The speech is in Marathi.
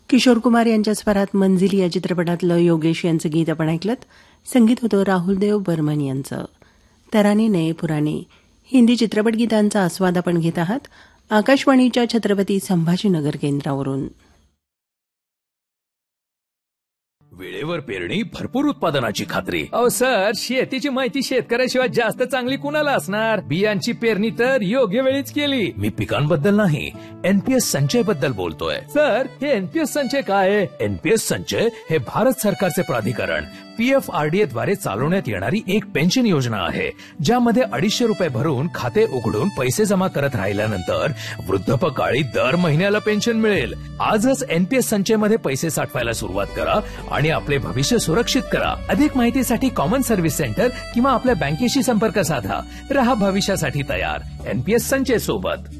किशोर कुमार यांच्या स्वरात मंजिल या चित्रपटातलं योगेश यांचं गीत आपण ऐकलं. संगीत होतं राहुलदेव बर्मन यांचं. तराने नये पुराणे हिंदी चित्रपट गीतांचा आस्वाद आपण घेत आहात आकाशवाणीच्या छत्रपती संभाजीनगर केंद्रावरून. वेळेवर पेरणी, भरपूर उत्पादनाची खात्री. अहो सर, शेतीची माहिती शेतकऱ्याशिवाय जास्त चांगली कुणाला असणार? बियांची पेरणी तर योग्य वेळीच केली. मी पिकांबद्दल नाही, एनपीएस संचय बद्दल बोलतोय. सर, हे एनपीएस संचय काय आहे? एनपीएस संचय हे भारत सरकारचे प्राधिकरण पीएफआरडीए द्वारे चालवण्यात येणारी एक पेन्शन योजना आहे, ज्यामध्ये 250 रुपये भरून खाते उघडून पैसे जमा करत राहिल्यानंतर वृद्धापकाळी दर महिन्याला पेन्शन मिळेल. आजच एनपीएस संचय मध्ये पैसे साठवायला सुरुवात करा आणि आपले भविष्य सुरक्षित करा. अधिक माहितीसाठी कॉमन सर्व्हिस सेंटर किंवा आपल्या बँकेशी संपर्क साधा. रहा भविष्यासाठी तयार. एनपीएस संचय सोबत.